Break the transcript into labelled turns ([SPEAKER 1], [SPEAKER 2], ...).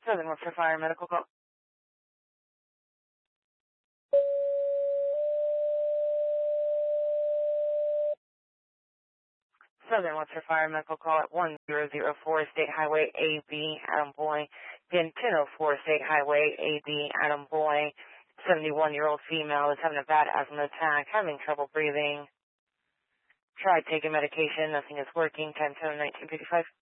[SPEAKER 1] Southern Worcester Fire Medical Call. Southern Worcester Fire Medical Call at 1004 State Highway AB, Adam Boy. Pin 1004 State Highway AB, Adam Boy. 71-year-old female is having a bad asthma attack, having trouble breathing. Tried taking medication, nothing is working. Time 7/1955.